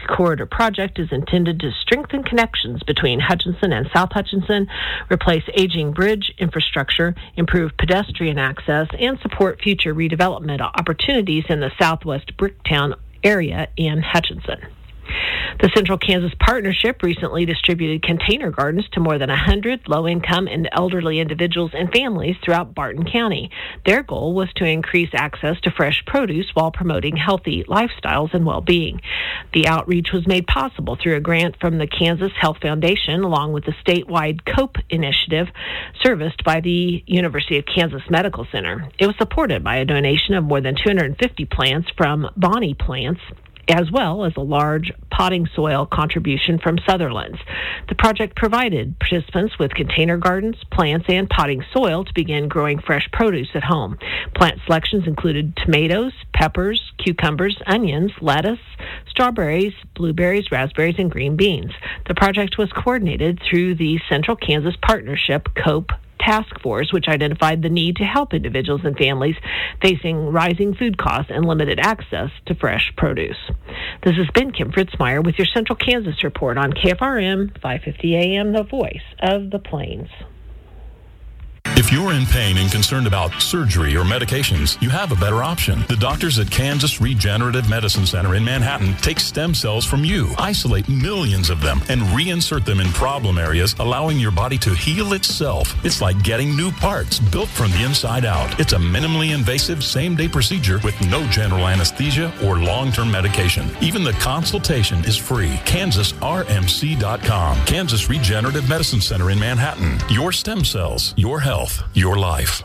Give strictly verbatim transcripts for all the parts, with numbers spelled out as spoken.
Corridor project is intended to strengthen connections between Hutchinson and South Hutchinson, replace aging bridge infrastructure, improve pedestrian access, and support future redevelopment opportunities in the southwest Bricktown area in Hutchinson. The Central Kansas Partnership recently distributed container gardens to more than one hundred low-income and elderly individuals and families throughout Barton County. Their goal was to increase access to fresh produce while promoting healthy lifestyles and well-being. The outreach was made possible through a grant from the Kansas Health Foundation, along with the statewide COPE initiative serviced by the University of Kansas Medical Center. It was supported by a donation of more than two hundred fifty plants from Bonnie Plants, as well as a large potting soil contribution from Sutherland's. The project provided participants with container gardens, plants, and potting soil to begin growing fresh produce at home. Plant selections included tomatoes, peppers, cucumbers, onions, lettuce, strawberries, blueberries, raspberries, and green beans. The project was coordinated through the Central Kansas Partnership COPE Task Force, which identified the need to help individuals and families facing rising food costs and limited access to fresh produce. This has been Kim Fritzmeyer with your Central Kansas Report on K F R M five fifty A M, the voice of the Plains. If you're in pain and concerned about surgery or medications, you have a better option. The doctors at Kansas Regenerative Medicine Center in Manhattan take stem cells from you, isolate millions of them, and reinsert them in problem areas, allowing your body to heal itself. It's like getting new parts built from the inside out. It's a minimally invasive same-day procedure with no general anesthesia or long-term medication. Even the consultation is free. Kansas R M C dot com. Kansas Regenerative Medicine Center in Manhattan. Your stem cells, your health, your life.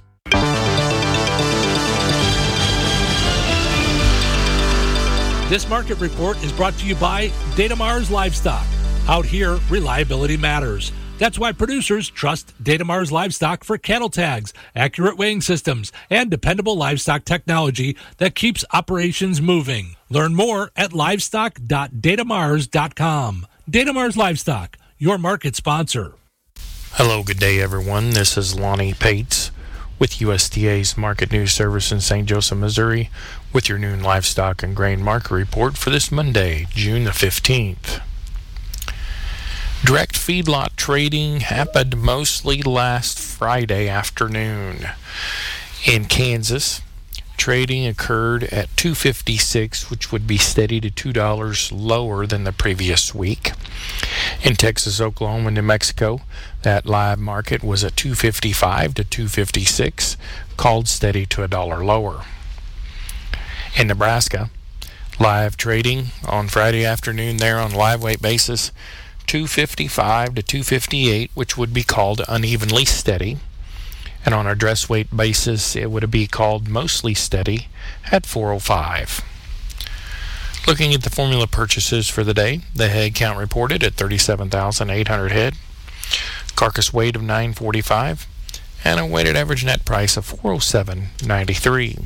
This market report is brought to you by Datamars Livestock. Out here, reliability matters. That's why producers trust Datamars Livestock for cattle tags, accurate weighing systems, and dependable livestock technology that keeps operations moving. Learn more at livestock dot datamars dot com. Datamars Livestock, your market sponsor. Hello, good day, everyone. This is Lonnie Pates with U S D A's Market News Service in Saint Joseph, Missouri, with your noon livestock and grain market report for this Monday, June the fifteenth. Direct feedlot trading happened mostly last Friday afternoon. In Kansas, trading occurred at two fifty-six, which would be steady to two dollars lower than the previous week. In Texas, Oklahoma, and New Mexico, that live market was at two fifty-five to two fifty-six, called steady to a dollar lower. In Nebraska, live trading on Friday afternoon there on a live weight basis, two fifty-five to two fifty-eight, which would be called unevenly steady. And on a dress weight basis, it would be called mostly steady at four oh five. Looking at the formula purchases for the day, the head count reported at thirty-seven thousand eight hundred head, carcass weight of nine forty-five, and a weighted average net price of four oh seven ninety-three.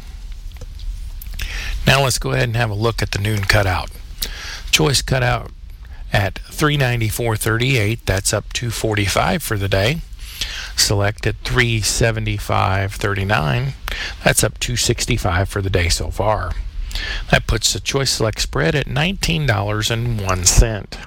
Now let's go ahead and have a look at the noon cutout. Choice cutout at three ninety-four thirty-eight, that's up two forty-five for the day. Select at three seventy-five thirty-nine, that's up two sixty-five for the day so far. That puts the choice select spread at nineteen dollars and one cent.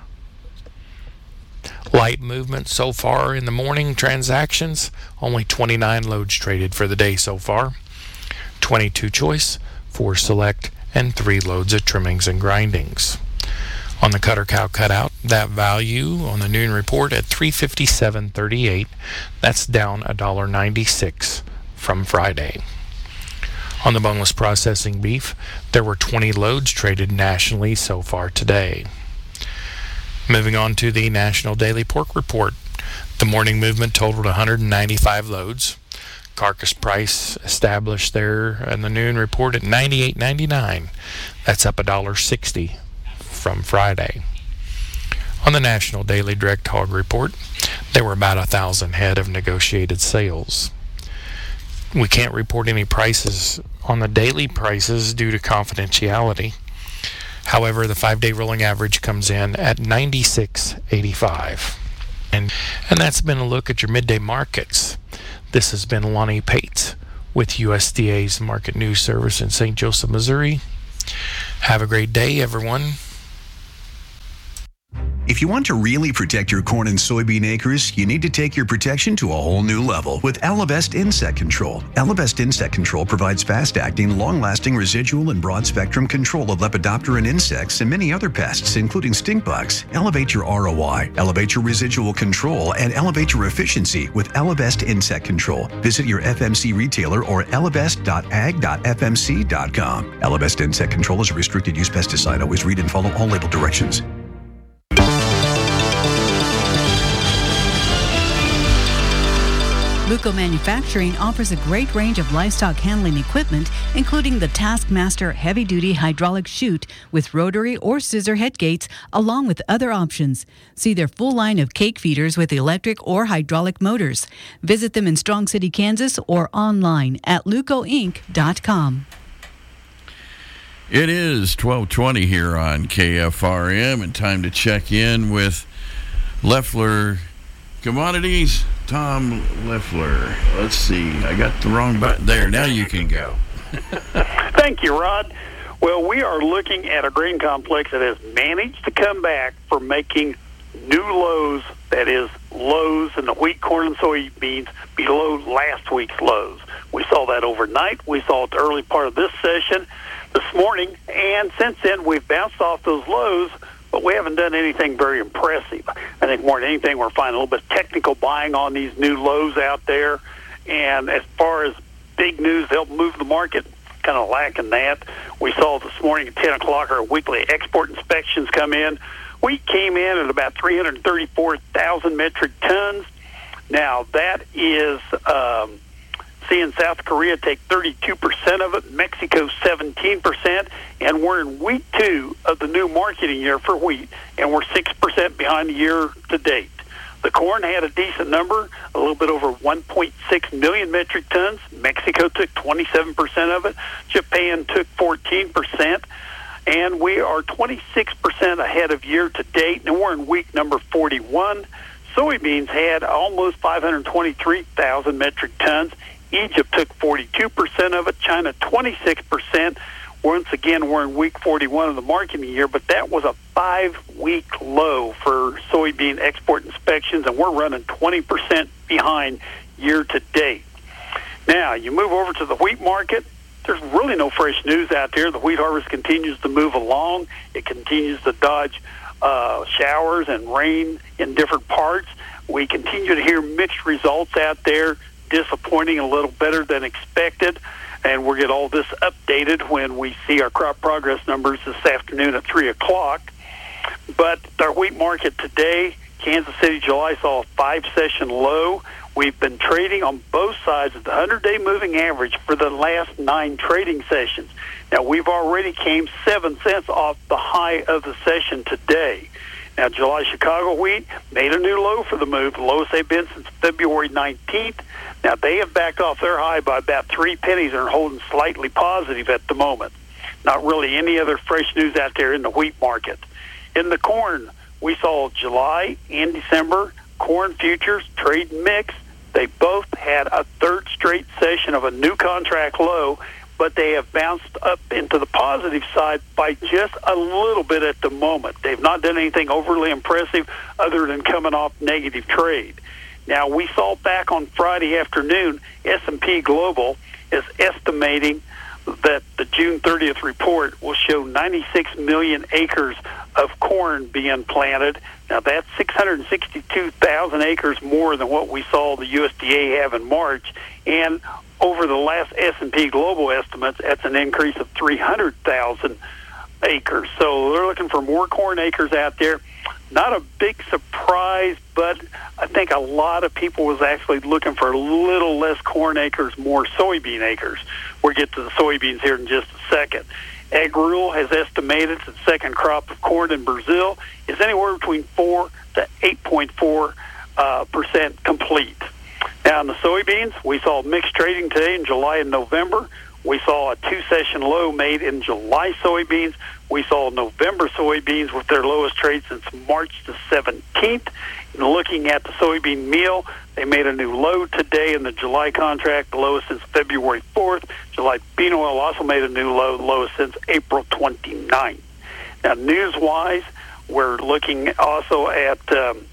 Light movement so far in the morning transactions, only twenty-nine loads traded for the day so far. twenty-two choice, four select, and three loads of trimmings and grindings. On the cutter cow cutout, that value on the noon report at three fifty-seven thirty-eight, that's down one dollar ninety-six from Friday. On the boneless processing beef, there were twenty loads traded nationally so far today. Moving on to the National Daily Pork Report, the morning movement totaled one hundred ninety-five loads. Carcass price established there in the noon report at ninety-eight ninety-nine. That's up one dollar sixty from Friday. On the National Daily Direct Hog Report, there were about a thousand head of negotiated sales. We can't report any prices on the daily prices due to confidentiality. However, the five-day rolling average comes in at ninety-six eighty-five. And, and that's been a look at your midday markets. This has been Lonnie Pates with U S D A's Market News Service in Saint Joseph, Missouri. Have a great day, everyone. If you want to really protect your corn and soybean acres, you need to take your protection to a whole new level with Elevest Insect Control. Elevest Insect Control provides fast-acting, long-lasting residual and broad-spectrum control of Lepidoptera and insects and many other pests, including stink bugs. Elevate your R O I, elevate your residual control, and elevate your efficiency with Elevest Insect Control. Visit your F M C retailer or elevest dot ag dot f m c dot com. Elevest Insect Control is a restricted use pesticide. Always read and follow all label directions. Luco Manufacturing offers a great range of livestock handling equipment, including the Taskmaster heavy-duty hydraulic chute with rotary or scissor head gates, along with other options. See their full line of cake feeders with electric or hydraulic motors. Visit them in Strong City, Kansas, or online at luco inc dot com. It is twelve twenty here on K F R M, and time to check in with Leffler Commodities. Tom Leffler. Let's see. I got the wrong button there. Now you can go. Thank you, Rod. Well, we are looking at a grain complex that has managed to come back from making new lows, that is, lows in the wheat, corn, and soybeans below last week's lows. We saw that overnight. We saw it the early part of this session this morning, and since then we've bounced off those lows, but we haven't done anything very impressive. I think more than anything, we're finding a little bit of technical buying on these new lows out there. And as far as big news to help move the market, kind of lacking that. We saw this morning at ten o'clock our weekly export inspections come in. We came in at about three hundred thirty-four thousand metric tons. Now, that is um, seeing South Korea take thirty-two percent of it, Mexico seventeen percent, and we're in week two of the new marketing year for wheat, and we're six percent behind the year to date. The corn had a decent number, a little bit over one point six million metric tons. Mexico took twenty-seven percent of it. Japan took fourteen percent. And we are twenty-six percent ahead of year to date, and we're in week number forty-one. Soybeans had almost five hundred twenty-three thousand metric tons. Egypt took forty-two percent of it, China twenty-six percent. Once again, we're in week forty-one of the marketing year, but that was a five-week low for soybean export inspections, and we're running twenty percent behind year to date. Now, you move over to the wheat market. There's really no fresh news out there. The wheat harvest continues to move along. It continues to dodge uh, showers and rain in different parts. We continue to hear mixed results out there, disappointing, a little better than expected. And we'll get all this updated when we see our crop progress numbers this afternoon at three o'clock. But our wheat market today, Kansas City, July, saw a five-session low. We've been trading on both sides of the hundred-day moving average for the last nine trading sessions. Now, we've already came seven cents off the high of the session today. Now, July Chicago wheat made a new low for the move, the lowest they've been since February nineteenth. Now, they have backed off their high by about three pennies and are holding slightly positive at the moment. Not really any other fresh news out there in the wheat market. In the corn, we saw July and December corn futures trade mix. They both had a third straight session of a new contract low, but they have bounced up into the positive side by just a little bit at the moment. They've not done anything overly impressive other than coming off negative trade. Now, we saw back on Friday afternoon, S and P Global is estimating that the June thirtieth report will show ninety-six million acres of corn being planted. Now, that's six hundred sixty-two thousand acres more than what we saw the U S D A have in March. And over the last S and P Global estimates, that's an increase of three hundred thousand acres. So they're looking for more corn acres out there. Not a big surprise, but I think a lot of people was actually looking for a little less corn acres, more soybean acres. We'll get to the soybeans here in just a second. AgRule has estimated that the second crop of corn in Brazil is anywhere between four to eight point four uh, percent complete. Now, in the soybeans, we saw mixed trading today in July and November. We saw a two-session low made in July soybeans. We saw November soybeans with their lowest trade since March the seventeenth. And looking at the soybean meal, they made a new low today in the July contract, the lowest since February fourth. July bean oil also made a new low, the lowest since April twenty-ninth. Now, news-wise, We're looking also at um,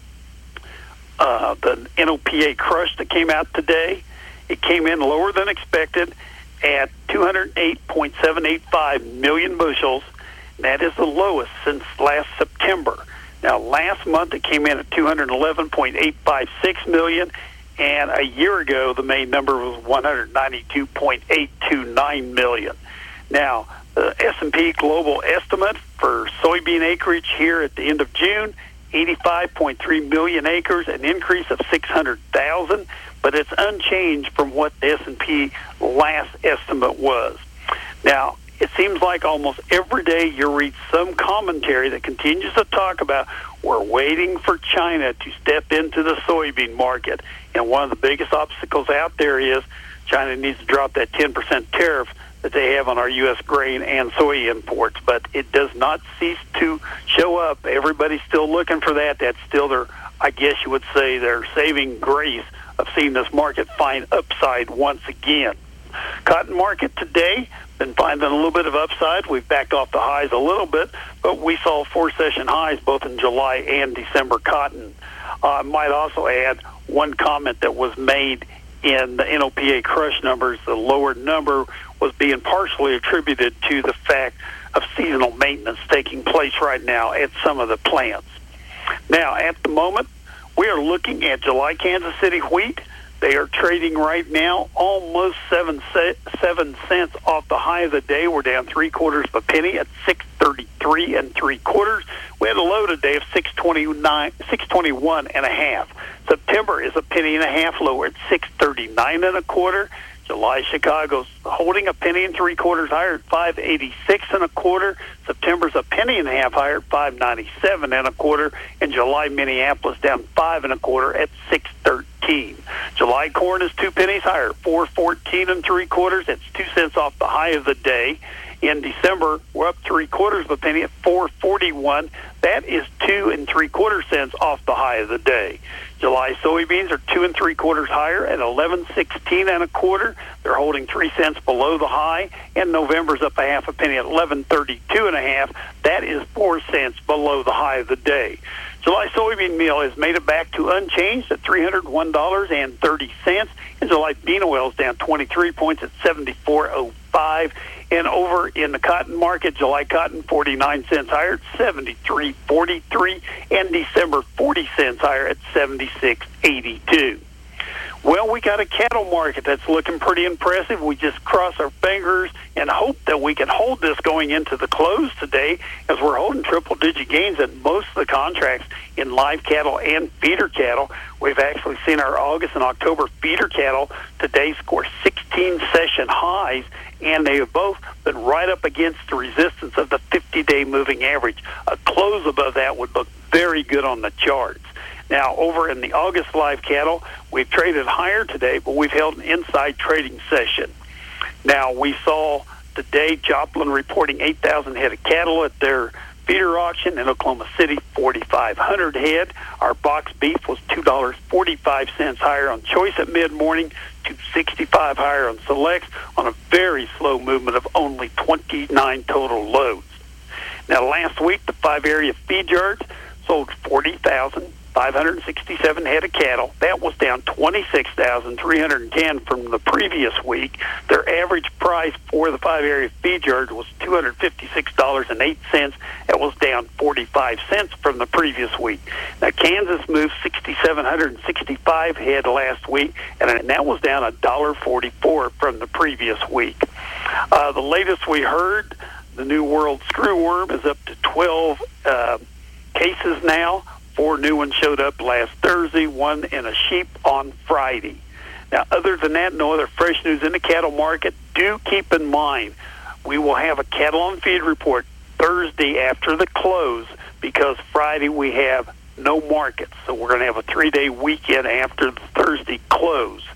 uh, the N O P A crush that came out today. It came in lower than expected at two hundred eight point seven eight five million bushels. That is the lowest since last September. Now, last month it came in at two hundred eleven point eight five six million, and a year ago the May number was one hundred ninety-two point eight two nine million. Now, the S and P global estimate for soybean acreage here at the end of June, eighty-five point three million acres, an increase of six hundred thousand, but it's unchanged from what the S and P last estimate was. Now, it seems like almost every day you read some commentary that continues to talk about we're waiting for China to step into the soybean market. And one of the biggest obstacles out there is China needs to drop that ten percent tariff that they have on our U S grain and soy imports. But it does not cease to show up. Everybody's still looking for that. That's still their, I guess you would say, their saving grace of seeing this market find upside once again. Cotton market today, been finding a little bit of upside. We've backed off the highs a little bit, but we saw four-session highs both in July and December cotton. Uh, I might also add one comment that was made in the N O P A crush numbers. The lower number was being partially attributed to the fact of seasonal maintenance taking place right now at some of the plants. Now, at the moment, we are looking at July Kansas City wheat. They are trading right now almost seven seven cents off the high of the day. We're down three quarters of a penny at six thirty three and three quarters. We had a low today of six twenty nine, six twenty one and a half. September is a penny and a half lower at six thirty nine and a quarter. July Chicago's holding a penny and three quarters higher at five eighty six and a quarter. September's a penny and a half higher at five ninety seven and a quarter. And July Minneapolis down five and a quarter at six thirteen. July corn is two pennies higher, four fourteen and three quarters. It's two cents off the high of the day. In December, we're up three quarters of a penny at four forty-one. That is two and three quarter cents off the high of the day. July soybeans are two and three quarters higher at eleven sixteen and a quarter. They're holding three cents below the high. And November's up a half a penny at eleven thirty-two and a half. That is four cents below the high of the day. July soybean meal has made it back to unchanged at three hundred one dollars and thirty cents. And July bean oil is down twenty-three points at seventy-four oh five. And over in the cotton market, July cotton forty-nine cents higher at seventy-three forty-three, and December forty cents higher at seventy-six eighty-two. Well, we got a cattle market that's looking pretty impressive. We just cross our fingers and hope that we can hold this going into the close today, as we're holding triple-digit gains in most of the contracts in live cattle and feeder cattle. We've actually seen our August and October feeder cattle today score sixteen session highs, and they have both been right up against the resistance of the fifty-day moving average. A close above that would look very good on the charts. Now, over in the August live cattle, we've traded higher today, but we've held an inside trading session. Now, we saw today Joplin reporting eight thousand head of cattle at their feeder auction in Oklahoma City, forty-five hundred head. Our box beef was two dollars and forty-five cents higher on choice at mid-morning, two dollars and sixty-five cents higher on selects, on a very slow movement of only twenty-nine total loads. Now, last week, the five-area feed yards sold forty thousand five hundred sixty-seven head of cattle. That was down twenty-six thousand three hundred ten from the previous week. Their average price for the five-area feed yard was two hundred fifty-six dollars and eight cents. That was down forty-five cents from the previous week. Now, Kansas moved six thousand seven hundred sixty-five head last week, and that was down one dollar and forty-four cents from the previous week. Uh, the latest we heard, the New World screwworm is up to twelve uh, cases now. Four new ones showed up last Thursday, one in a sheep on Friday. Now, other than that, no other fresh news in the cattle market. Do keep in mind, we will have a cattle on feed report Thursday after the close, because Friday we have no markets. So we're going to have a three-day weekend after the Thursday close.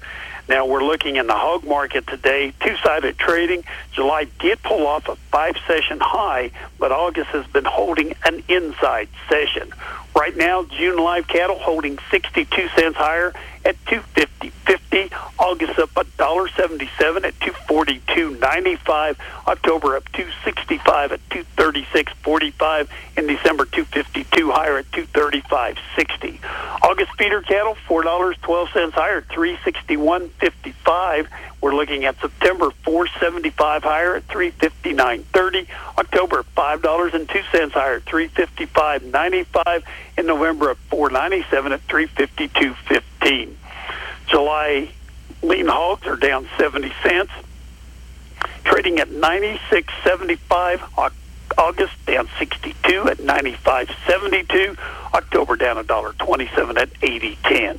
Now we're looking in the hog market today, two-sided trading. July did pull off a five-session high, but August has been holding an inside session. Right now, June live cattle holding sixty-two cents higher at two fifty fifty. August up one dollar seventy-seven at two forty-two ninety-five. October up two sixty-five at two thirty-six forty-five. In December, two fifty-two higher at two thirty-five sixty. August feeder cattle four dollars and twelve cents higher at three sixty-one fifty-five. We're looking at September four seventy-five higher at three fifty-nine thirty. October five dollars and two cents higher at three fifty-five ninety-five. In November at four ninety-seven at three fifty-two fifteen. July lean hogs are down seventy cents, trading at ninety-six seventy-five. August down sixty-two at ninety-five seventy-two. October down one dollar twenty-seven at eighty ten.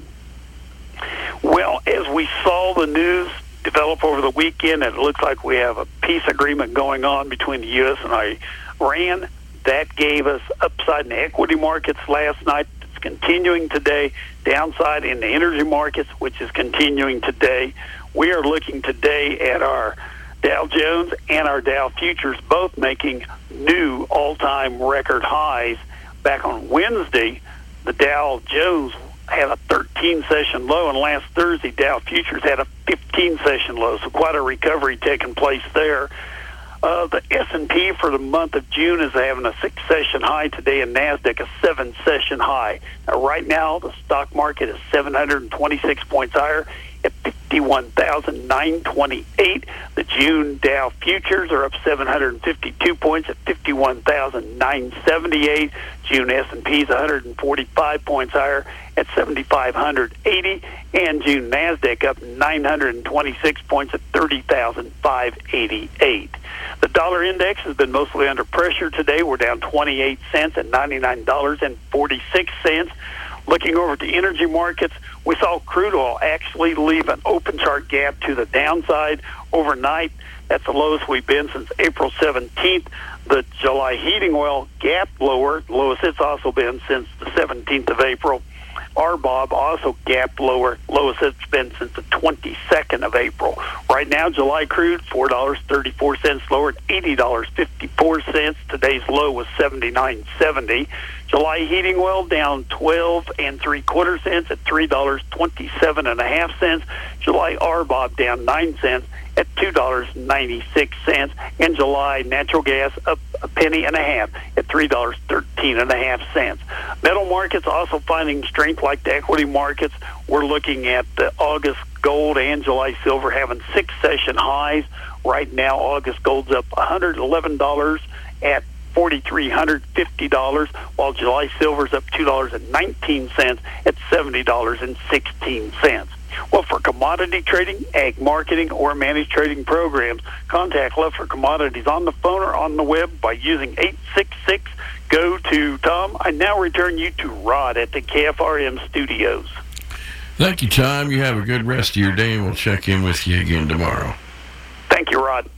Well, as we saw the news develop over the weekend, and it looks like we have a peace agreement going on between the U S and Iran. That gave us upside in the equity markets last night. It's continuing today. Downside in the energy markets, which is continuing today. We are looking today at our Dow Jones and our Dow futures both making new all-time record highs. Back on Wednesday, the Dow Jones had a thirteen-session low, and last Thursday, Dow futures had a fifteen-session low, so quite a recovery taking place there. Uh, the S and P for the month of June is having a six-session high today, and NASDAQ a seven-session high. Now, right now, the stock market is seven hundred twenty-six points higher at fifty-one thousand nine hundred twenty-eight. The June Dow futures are up seven hundred fifty-two points at fifty-one thousand nine hundred seventy-eight. June S and P is one hundred forty-five points higher at seven thousand five hundred eighty. And June NASDAQ up nine hundred twenty-six points at thirty thousand five hundred eighty-eight. The dollar index has been mostly under pressure today. We're down twenty-eight cents at ninety-nine dollars and forty-six cents. Looking over at the energy markets, we saw crude oil actually leave an open chart gap to the downside overnight. That's the lowest we've been since April seventeenth. The July heating oil gapped lower, lowest it's also been since the seventeenth of April. R B O B also gapped lower, lowest it's been since the twenty-second of April. Right now, July crude, four dollars and thirty-four cents lower at eighty dollars and fifty-four cents. Today's low was seventy-nine seventy. July heating oil down twelve and three quarter cents at three dollars and twenty-seven and a half cents. July R B O B down nine cents at two dollars and ninety-six cents. And July natural gas up a penny and a half at three dollars and thirteen and a half cents. Metal markets also finding strength like the equity markets. We're looking at the August gold and July silver having six session highs. Right now, August gold's up one hundred eleven dollars at four thousand three hundred fifty dollars, while July silver's up two dollars and nineteen cents at seventy dollars and sixteen cents. Well, for commodity trading, ag marketing, or managed trading programs, contact Leffler Commodities on the phone or on the web by using eight six six, G O to Tom. I now return you to Rod at the K F R M studios. Thank you, Tom. You have a good rest of your day, and we'll check in with you again tomorrow. Thank you, Rod.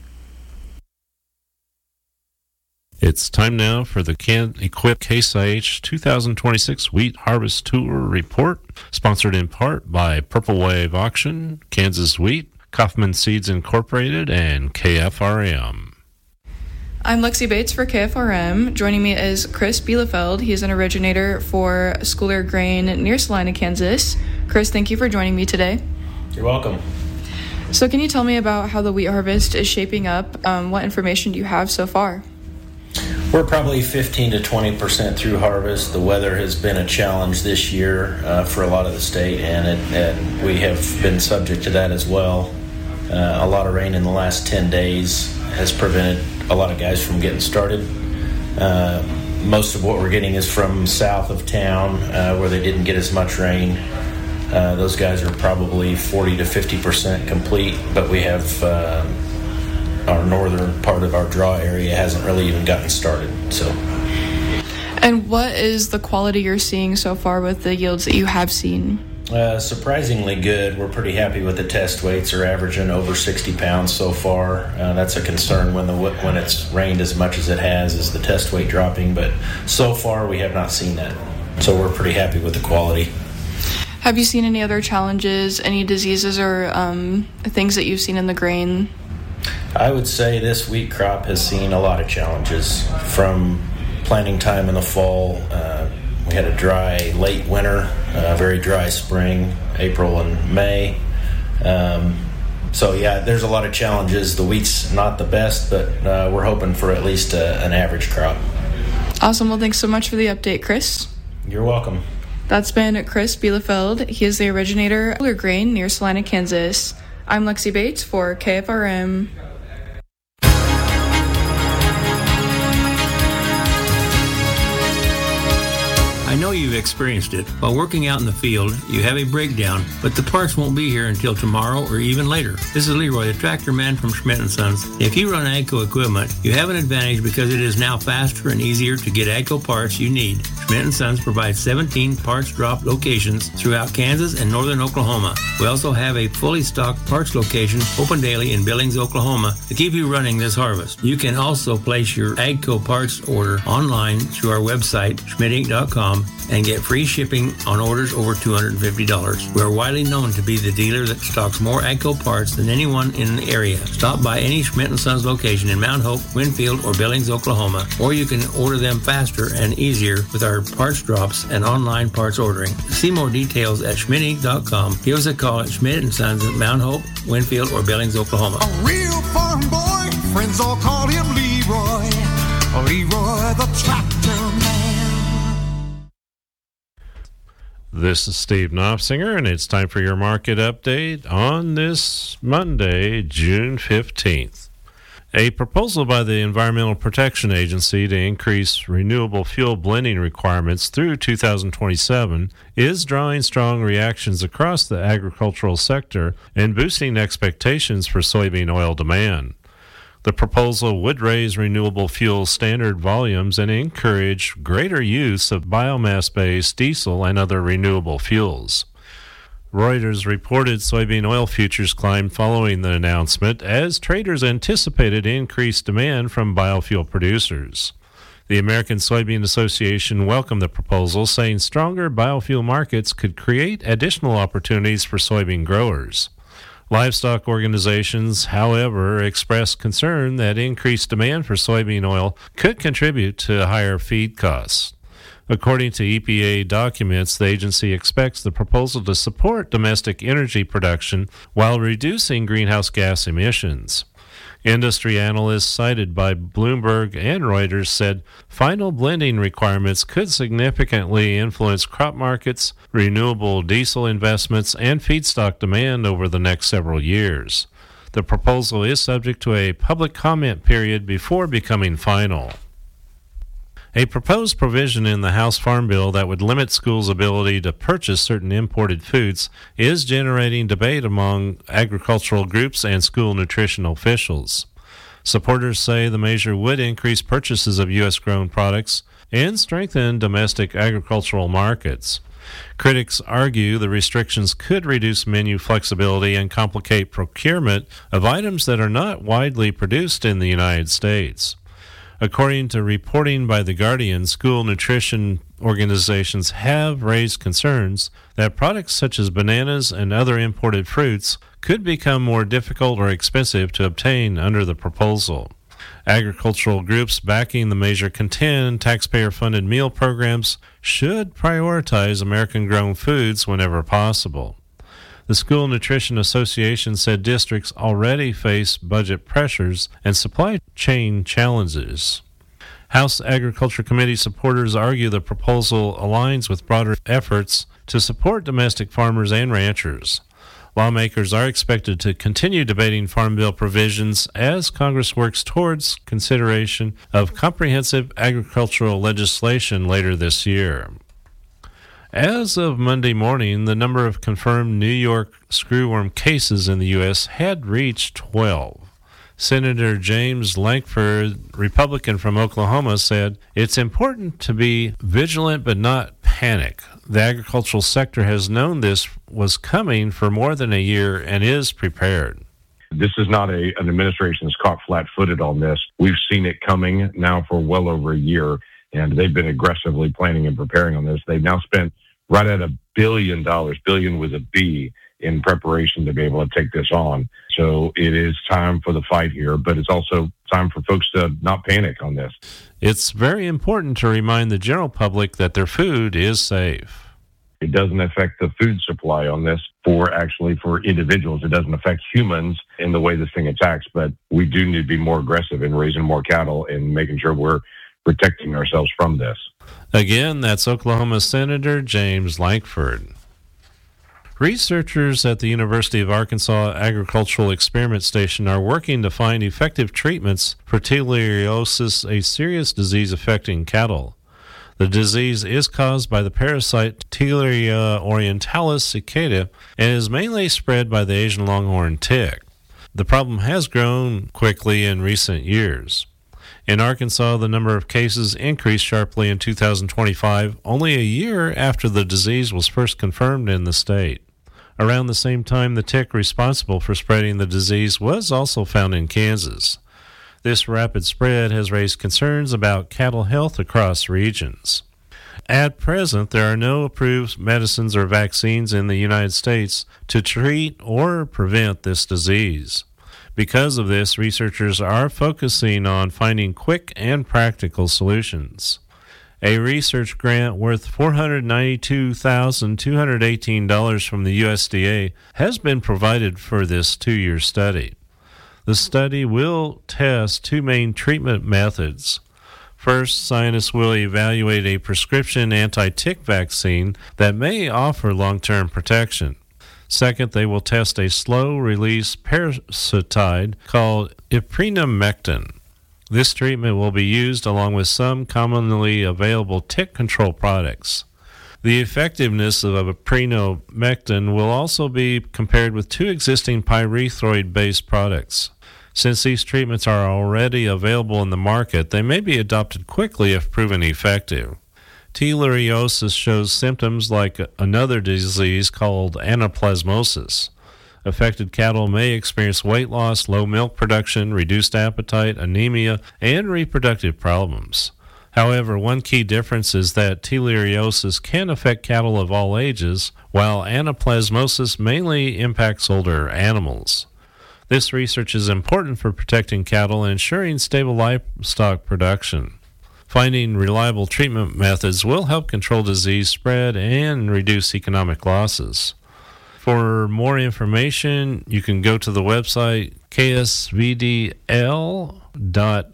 It's time now for the Can Equip Case I H two thousand twenty-six Wheat Harvest Tour Report, sponsored in part by Purple Wave Auction, Kansas Wheat, Kaufman Seeds Incorporated, and K F R M. I'm Lexi Bates for K F R M. Joining me is Chris Bielefeld. He's an originator for Schooler Grain near Salina, Kansas. Chris, thank you for joining me today. You're welcome. So can you tell me about how the wheat harvest is shaping up? Um, what information do you have so far? We're probably fifteen to twenty percent through harvest. The weather has been a challenge this year uh, for a lot of the state, and, it, and we have been subject to that as well. Uh, a lot of rain in the last ten days has prevented a lot of guys from getting started. Uh, most of what we're getting is from south of town uh, where they didn't get as much rain. Uh, those guys are probably forty to fifty percent complete, but we have uh, our northern part of our draw area hasn't really even gotten started. So, and what is the quality you're seeing so far with the yields that you have seen? Uh, surprisingly good. We're pretty happy with the test weights. Are averaging over sixty pounds so far. Uh, that's a concern when the when it's rained as much as it has, is the test weight dropping. But so far we have not seen that. So we're pretty happy with the quality. Have you seen any other challenges, any diseases or um, things that you've seen in the grain? I would say this wheat crop has seen a lot of challenges from planting time in the fall. Uh, we had a dry late winter, a very dry spring, April and May. Um, so yeah, there's a lot of challenges. The wheat's not the best, but uh, we're hoping for at least a, an average crop. Awesome. Well, thanks so much for the update, Chris. You're welcome. That's been Chris Bielefeld. He is the originator of Schooler Grain near Salina, Kansas. I'm Lexi Bates for K F R M. I know you've experienced it. While working out in the field, you have a breakdown, but the parts won't be here until tomorrow or even later. This is Leroy, the tractor man from Schmidt and Sons. If you run AGCO equipment, you have an advantage because it is now faster and easier to get AGCO parts you need. Schmidt and Sons provides seventeen parts drop locations throughout Kansas and northern Oklahoma. We also have a fully stocked parts location open daily in Billings, Oklahoma to keep you running this harvest. You can also place your AGCO parts order online through our website, schmidt inc dot com, and get free shipping on orders over two hundred fifty dollars. We are widely known to be the dealer that stocks more AGCO parts than anyone in the area. Stop by any Schmidt and Sons location in Mount Hope, Winfield, or Billings, Oklahoma, or you can order them faster and easier with our parts drops and online parts ordering. See more details at schmidt inc dot com. Give us a call at Schmidt and Sons at Mount Hope, Winfield, or Billings, Oklahoma. A real farm boy, friends all call him Leroy. Leroy the tractor man. This is Steve Knopfsinger, and it's time for your market update on this Monday, June fifteenth. A proposal by the Environmental Protection Agency to increase renewable fuel blending requirements through two thousand twenty-seven is drawing strong reactions across the agricultural sector and boosting expectations for soybean oil demand. The proposal would raise renewable fuel standard volumes and encourage greater use of biomass-based diesel and other renewable fuels. Reuters reported soybean oil futures climbed following the announcement as traders anticipated increased demand from biofuel producers. The American Soybean Association welcomed the proposal, saying stronger biofuel markets could create additional opportunities for soybean growers. Livestock organizations, however, expressed concern that increased demand for soybean oil could contribute to higher feed costs. According to E P A documents, the agency expects the proposal to support domestic energy production while reducing greenhouse gas emissions. Industry analysts cited by Bloomberg and Reuters said final blending requirements could significantly influence crop markets, renewable diesel investments, and feedstock demand over the next several years. The proposal is subject to a public comment period before becoming final. A proposed provision in the House Farm Bill that would limit schools' ability to purchase certain imported foods is generating debate among agricultural groups and school nutrition officials. Supporters say the measure would increase purchases of U S-grown products and strengthen domestic agricultural markets. Critics argue the restrictions could reduce menu flexibility and complicate procurement of items that are not widely produced in the United States. According to reporting by The Guardian, school nutrition organizations have raised concerns that products such as bananas and other imported fruits could become more difficult or expensive to obtain under the proposal. Agricultural groups backing the measure contend taxpayer-funded meal programs should prioritize American-grown foods whenever possible. The School Nutrition Association said districts already face budget pressures and supply chain challenges. House Agriculture Committee supporters argue the proposal aligns with broader efforts to support domestic farmers and ranchers. Lawmakers are expected to continue debating Farm Bill provisions as Congress works towards consideration of comprehensive agricultural legislation later this year. As of Monday morning, the number of confirmed New York screwworm cases in the U S had reached twelve. Senator James Lankford, Republican from Oklahoma, said, "It's important to be vigilant but not panic. The agricultural sector has known this was coming for more than a year and is prepared." This is not a, an administration that's caught flat-footed on this. We've seen it coming now for well over a year, and they've been aggressively planning and preparing on this. They've now spent right at a billion dollars, billion with a B, in preparation to be able to take this on. So it is time for the fight here, but it's also time for folks to not panic on this. It's very important to remind the general public that their food is safe. It doesn't affect the food supply on this for actually for individuals. It doesn't affect humans in the way this thing attacks, but we do need to be more aggressive in raising more cattle and making sure we're protecting ourselves from this. Again, that's Oklahoma Senator James Lankford. Researchers at the University of Arkansas Agricultural Experiment Station are working to find effective treatments for theileriosis, a serious disease affecting cattle. The disease is caused by the parasite Theileria orientalis cicada and is mainly spread by the Asian longhorn tick. The problem has grown quickly in recent years. In Arkansas, the number of cases increased sharply in two thousand twenty-five, only a year after the disease was first confirmed in the state. Around the same time, the tick responsible for spreading the disease was also found in Kansas. This rapid spread has raised concerns about cattle health across regions. At present, there are no approved medicines or vaccines in the United States to treat or prevent this disease. Because of this, researchers are focusing on finding quick and practical solutions. A research grant worth four hundred ninety-two thousand two hundred eighteen dollars from the U S D A has been provided for this two-year study. The study will test two main treatment methods. First, scientists will evaluate a prescription anti-tick vaccine that may offer long-term protection. Second, they will test a slow-release parasiticide called ipranemectin. This treatment will be used along with some commonly available tick control products. The effectiveness of ipranemectin will also be compared with two existing pyrethroid-based products. Since these treatments are already available in the market, they may be adopted quickly if proven effective. Theileriosis shows symptoms like another disease called anaplasmosis. Affected cattle may experience weight loss, low milk production, reduced appetite, anemia, and reproductive problems. However, one key difference is that theileriosis can affect cattle of all ages, while anaplasmosis mainly impacts older animals. This research is important for protecting cattle and ensuring stable livestock production. Finding reliable treatment methods will help control disease spread and reduce economic losses. For more information, you can go to the website k s v d l dot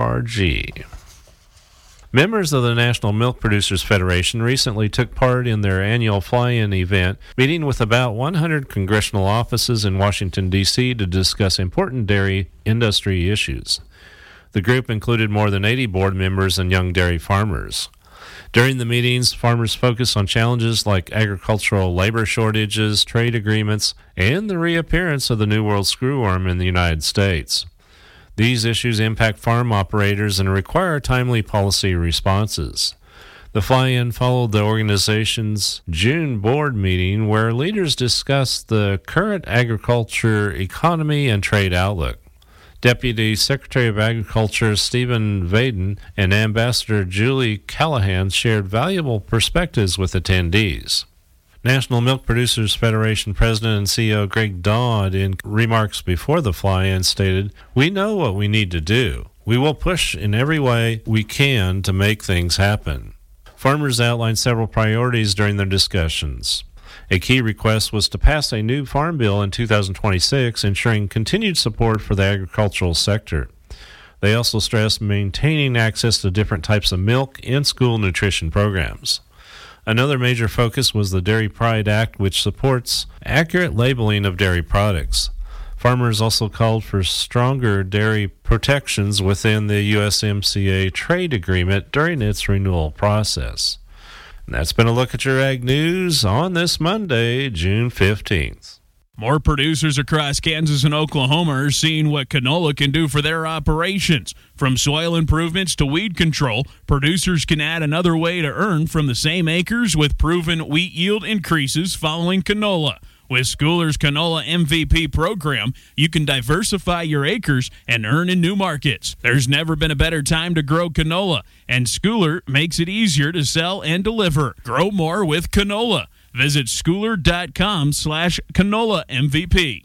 org. Members of the National Milk Producers Federation recently took part in their annual fly-in event, meeting with about one hundred congressional offices in Washington, D C to discuss important dairy industry issues. The group included more than eighty board members and young dairy farmers. During the meetings, farmers focused on challenges like agricultural labor shortages, trade agreements, and the reappearance of the New World screwworm in the United States. These issues impact farm operators and require timely policy responses. The fly-in followed the organization's June board meeting, where leaders discussed the current agriculture economy and trade outlook. Deputy Secretary of Agriculture Stephen Vaden and Ambassador Julie Callahan shared valuable perspectives with attendees. National Milk Producers Federation President and C E O Greg Dodd, in remarks before the fly-in, stated, "We know what we need to do. We will push in every way we can to make things happen." Farmers outlined several priorities during their discussions. A key request was to pass a new farm bill in two thousand twenty-six, ensuring continued support for the agricultural sector. They also stressed maintaining access to different types of milk in school nutrition programs. Another major focus was the Dairy Pride Act, which supports accurate labeling of dairy products. Farmers also called for stronger dairy protections within the U S M C A trade agreement during its renewal process. And that's been a look at your Ag News on this Monday, June fifteenth. More producers across Kansas and Oklahoma are seeing what canola can do for their operations. From soil improvements to weed control, producers can add another way to earn from the same acres with proven wheat yield increases following canola. With Schooler's Canola M V P program, you can diversify your acres and earn in new markets. There's never been a better time to grow canola, and Schooler makes it easier to sell and deliver. Grow more with canola. Visit schooler.com slash canola MVP.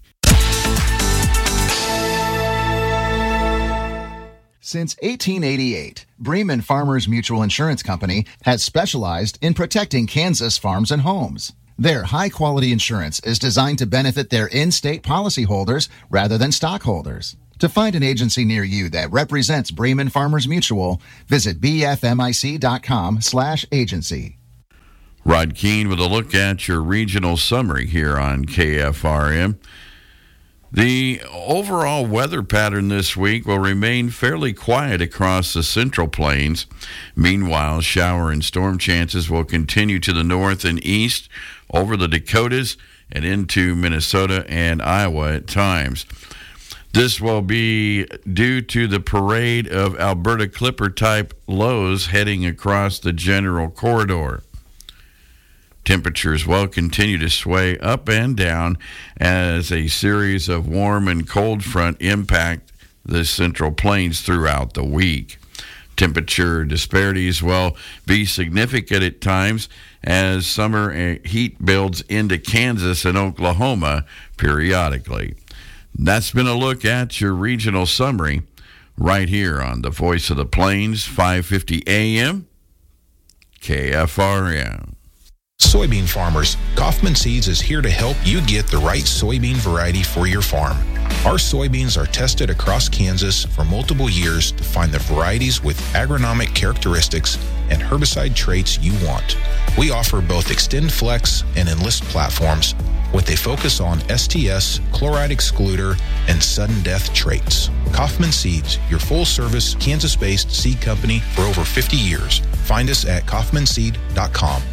Since eighteen eighty-eight, Bremen Farmers Mutual Insurance Company has specialized in protecting Kansas farms and homes. Their high-quality insurance is designed to benefit their in-state policyholders rather than stockholders. To find an agency near you that represents Bremen Farmers Mutual, visit bfmic.com slash agency. Rod Keene with a look at your regional summary here on K F R M. The overall weather pattern this week will remain fairly quiet across the Central Plains. Meanwhile, shower and storm chances will continue to the north and east over the Dakotas and into Minnesota and Iowa at times. This will be due to the parade of Alberta Clipper-type lows heading across the general corridor. Temperatures will continue to sway up and down as a series of warm and cold front impact the Central Plains throughout the week. Temperature disparities will be significant at times as summer heat builds into Kansas and Oklahoma periodically. That's been a look at your regional summary right here on the Voice of the Plains, five fifty A M, K F R M. Soybean farmers, Kaufman Seeds is here to help you get the right soybean variety for your farm. Our soybeans are tested across Kansas for multiple years to find the varieties with agronomic characteristics and herbicide traits you want. We offer both Extend Flex and Enlist platforms with a focus on S T S, chloride excluder, and sudden death traits. Kaufman Seeds, your full-service Kansas-based seed company for over fifty years. Find us at kaufman seed dot com.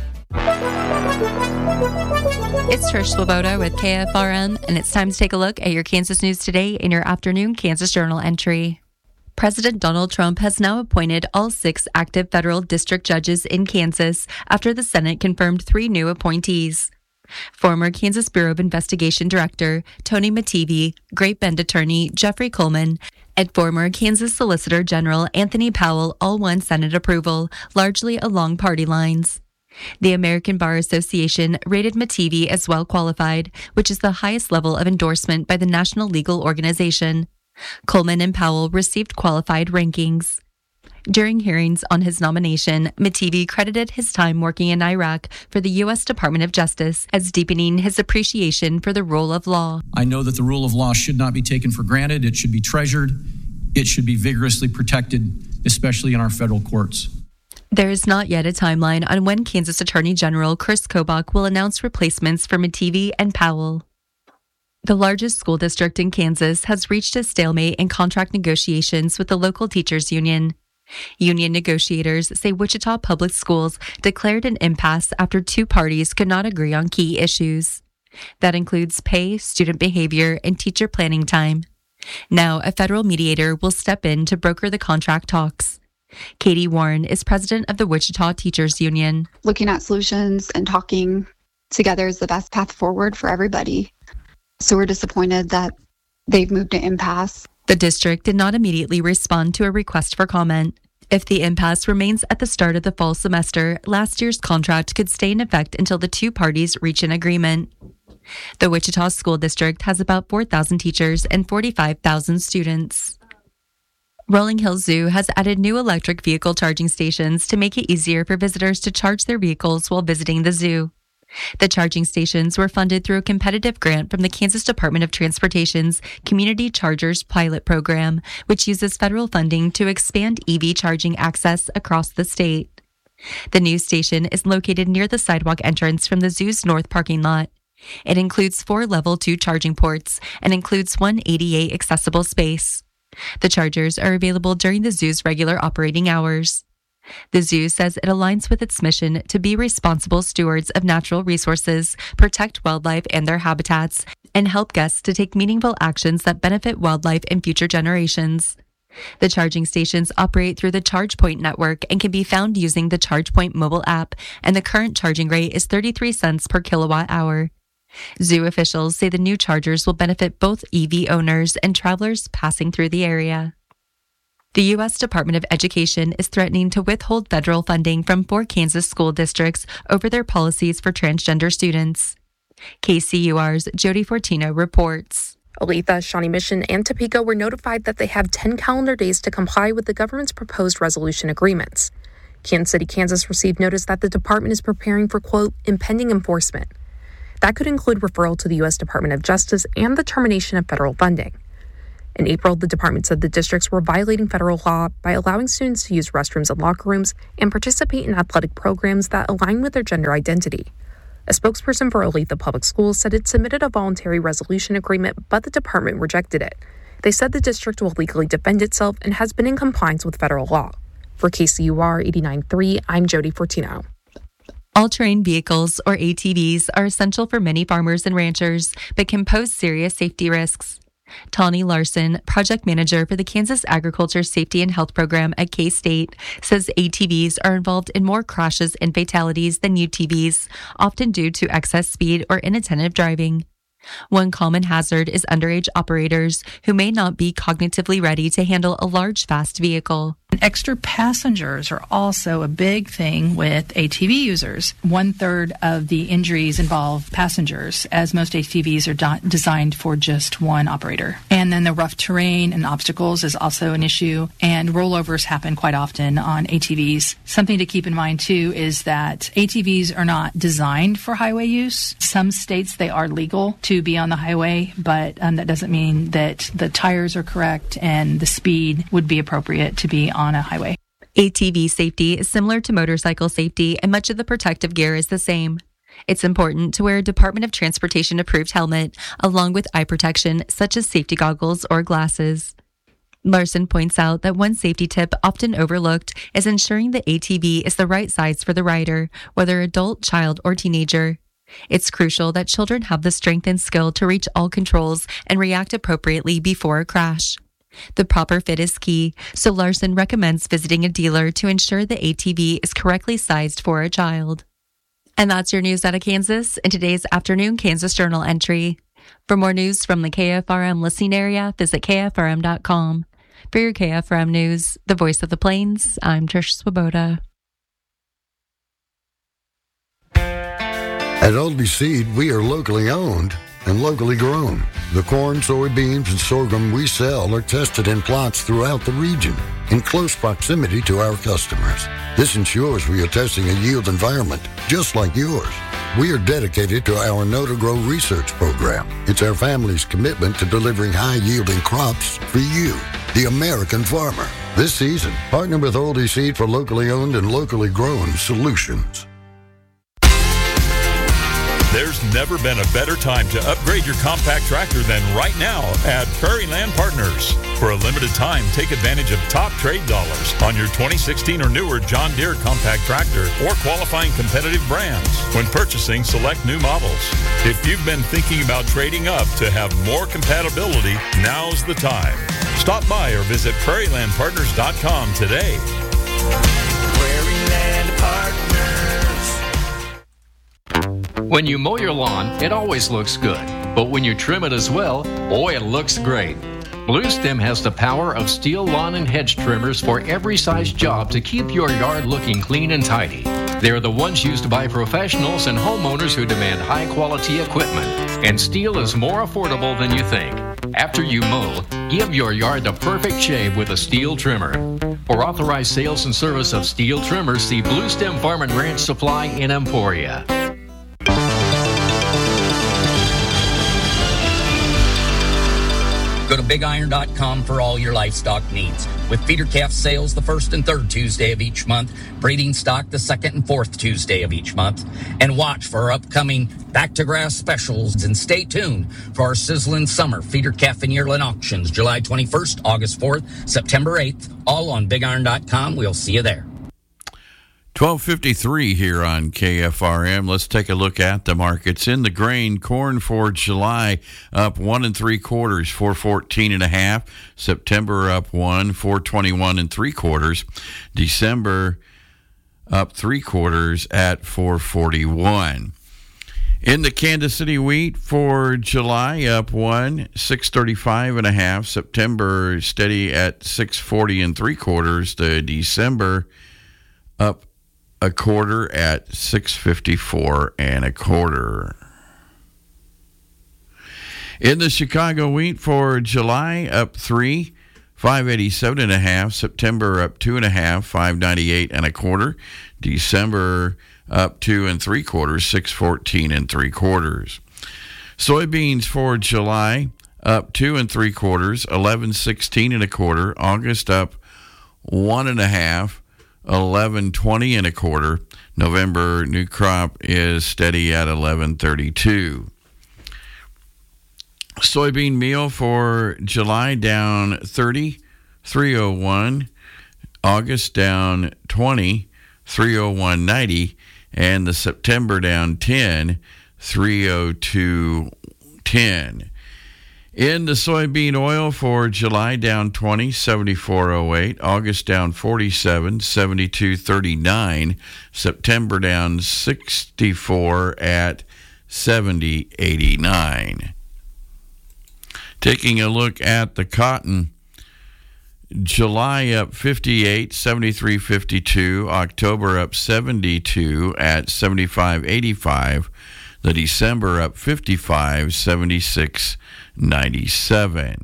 It's Trish Swoboda with K F R M, and it's time to take a look at your Kansas news today in your afternoon Kansas Journal entry. President Donald Trump has now appointed all six active federal district judges in Kansas after the Senate confirmed three new appointees. Former Kansas Bureau of Investigation Director Tony Mattivi, Great Bend attorney Jeffrey Coleman, and former Kansas Solicitor General Anthony Powell all won Senate approval, largely along party lines. The American Bar Association rated Mattivi as well qualified, which is the highest level of endorsement by the National Legal Organization. Coleman and Powell received qualified rankings. During hearings on his nomination, Mattivi credited his time working in Iraq for the U S Department of Justice as deepening his appreciation for the rule of law. I know that the rule of law should not be taken for granted. It should be treasured. It should be vigorously protected, especially in our federal courts. There is not yet a timeline on when Kansas Attorney General Chris Kobach will announce replacements for Mattivi and Powell. The largest school district in Kansas has reached a stalemate in contract negotiations with the local teachers union. Union negotiators say Wichita Public Schools declared an impasse after two parties could not agree on key issues. That includes pay, student behavior, and teacher planning time. Now, a federal mediator will step in to broker the contract talks. Katie Warren is president of the Wichita Teachers Union. Looking at solutions and talking together is the best path forward for everybody. So we're disappointed that they've moved to impasse. The district did not immediately respond to a request for comment. If the impasse remains at the start of the fall semester, last year's contract could stay in effect until the two parties reach an agreement. The Wichita School District has about four thousand teachers and forty-five thousand students. Rolling Hills Zoo has added new electric vehicle charging stations to make it easier for visitors to charge their vehicles while visiting the zoo. The charging stations were funded through a competitive grant from the Kansas Department of Transportation's Community Chargers Pilot Program, which uses federal funding to expand E V charging access across the state. The new station is located near the sidewalk entrance from the zoo's north parking lot. It includes four level two charging ports and includes one A D A accessible space. The chargers are available during the zoo's regular operating hours. The zoo says it aligns with its mission to be responsible stewards of natural resources, protect wildlife and their habitats, and help guests to take meaningful actions that benefit wildlife and future generations. The charging stations operate through the ChargePoint network and can be found using the ChargePoint mobile app, and the current charging rate is thirty-three cents per kilowatt hour. Zoo officials say the new chargers will benefit both E V owners and travelers passing through the area. The U S Department of Education is threatening to withhold federal funding from four Kansas school districts over their policies for transgender students. K C U R's Jody Fortino reports. Olathe, Shawnee Mission, and Topeka were notified that they have ten calendar days to comply with the government's proposed resolution agreements. Kansas City, Kansas received notice that the department is preparing for, quote, impending enforcement. That could include referral to the U S Department of Justice and the termination of federal funding. In April, the department said the districts were violating federal law by allowing students to use restrooms and locker rooms and participate in athletic programs that align with their gender identity. A spokesperson for Olathe Public Schools said it submitted a voluntary resolution agreement, but the department rejected it. They said the district will legally defend itself and has been in compliance with federal law. For K C U R eighty-nine point three, I'm Jody Fortino. All-terrain vehicles, or A T Vs, are essential for many farmers and ranchers, but can pose serious safety risks. Tawny Larson, project manager for the Kansas Agriculture Safety and Health Program at K-State, says A T Vs are involved in more crashes and fatalities than U T Vs, often due to excess speed or inattentive driving. One common hazard is underage operators who may not be cognitively ready to handle a large, fast vehicle. Extra passengers are also a big thing with A T V users. One third of the injuries involve passengers, as most A T Vs are do- designed for just one operator. And then the rough terrain and obstacles is also an issue, and rollovers happen quite often on A T Vs. Something to keep in mind, too, is that A T Vs are not designed for highway use. Some states they are legal to be on the highway, but um, that doesn't mean that the tires are correct and the speed would be appropriate to be on a highway. A T V safety is similar to motorcycle safety, and much of the protective gear is the same. It's important to wear a Department of Transportation approved helmet, along with eye protection such as safety goggles or glasses. Larson points out that one safety tip often overlooked is ensuring the A T V is the right size for the rider, whether adult, child, or teenager. It's crucial that children have the strength and skill to reach all controls and react appropriately before a crash. The proper fit is key, so Larson recommends visiting a dealer to ensure the A T V is correctly sized for a child. And that's your news out of Kansas in today's afternoon Kansas Journal entry. For more news from the K F R M listening area, visit K F R M dot com. For your K F R M News, the voice of the Plains, I'm Trish Swoboda. At Oldie Seed, we are locally owned and locally grown. The corn, soybeans, and sorghum we sell are tested in plots throughout the region in close proximity to our customers. This ensures we are testing a yield environment just like yours. We are dedicated to our Know to Grow research program. It's our family's commitment to delivering high-yielding crops for you, the American farmer. This season, partner with Oldie Seed for locally owned and locally grown solutions. There's never been a better time to upgrade your compact tractor than right now at Prairie Land Partners. For a limited time, take advantage of top trade dollars on your twenty sixteen or newer John Deere compact tractor or qualifying competitive brands when purchasing select new models. If you've been thinking about trading up to have more compatibility, now's the time. Stop by or visit prairie land partners dot com today. Prairie Land Partners. When you mow your lawn, it always looks good. But when you trim it as well, boy, it looks great. Blue Stem has the power of steel lawn and hedge trimmers for every size job to keep your yard looking clean and tidy. They're the ones used by professionals and homeowners who demand high-quality equipment. And steel is more affordable than you think. After you mow, give your yard the perfect shave with a steel trimmer. For authorized sales and service of steel trimmers, see Blue Stem Farm and Ranch Supply in Emporia. Go to big iron dot com for all your livestock needs. With feeder calf sales the first and third Tuesday of each month, breeding stock the second and fourth Tuesday of each month, and watch for our upcoming back to grass specials, and stay tuned for our sizzling summer feeder calf and yearling auctions July twenty-first, August fourth, September eighth, all on big iron dot com. We'll see you there. twelve fifty-three here on K F R M. Let's take a look at the markets. In the grain, corn for July up one and three quarters, four fourteen and a half. September up one, four twenty-one and three quarters. December up three quarters at four forty-one. In the Kansas City wheat for July, up one, six thirty-five and a half. September steady at six forty and three quarters. The December up a quarter at six fifty-four and a quarter. In the Chicago wheat for July, up three, five eighty-seven and a half. September up two and a half, five ninety-eight and a quarter. December up two and three quarters, six fourteen and three quarters. Soybeans for July up two and three quarters, eleven sixteen and a quarter. August up one and a half, eleven twenty and a quarter. November new crop is steady at eleven thirty-two. Soybean meal for July down thirty, three oh one. August down twenty, three oh one ninety. And the September down ten, three oh two ten. In the soybean oil for July, down twenty, seventy-four oh eight. August down forty-seven, seventy-two thirty-nine. September down sixty-four at seventy eighty-nine. Taking a look at the cotton, July up fifty-eight, seventy-three fifty-two. October up seventy-two at seventy-five eighty-five. The December up fifty-five, seventy-six ninety-seven.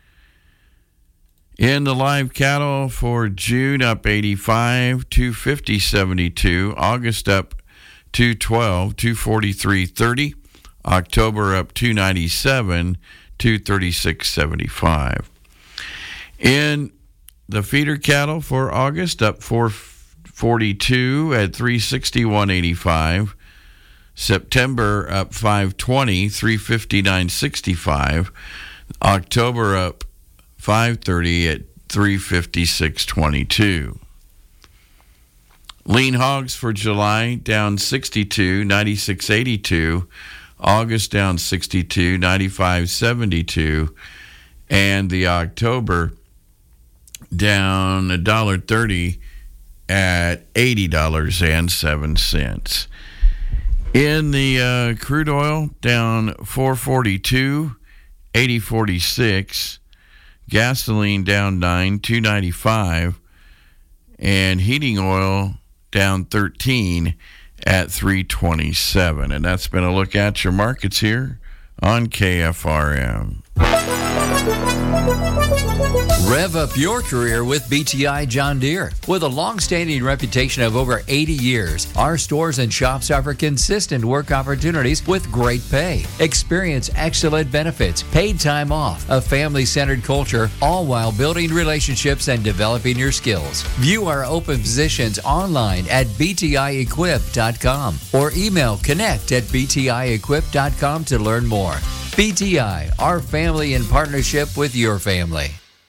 In the live cattle for June, up eighty-five, two fifty seventy-two. August up two twelve, two forty-three thirty. October up two ninety-seven, two thirty-six seventy-five. In the feeder cattle for August, up four forty-two at three sixty-one eighty-five. September up five twenty, three fifty-nine sixty-five. October up five thirty at three fifty-six twenty-two. Lean hogs for July down sixty-two, ninety-six eighty-two. August down sixty-two, ninety-five seventy-two. And the October down one dollar thirty at eighty dollars and seven cents. In the uh, crude oil, down four forty-two, eighty forty-six. Gasoline down nine, two ninety-five. And heating oil down thirteen at three twenty-seven. And that's been a look at your markets here on K F R M. Rev up your career with B T I John Deere. With a long-standing reputation of over eighty years, our stores and shops offer consistent work opportunities with great pay. Experience excellent benefits, paid time off, a family-centered culture, all while building relationships and developing your skills. View our open positions online at b t i equip dot com or email connect at b t i equip dot com to learn more. B T I, our family in partnership with your family.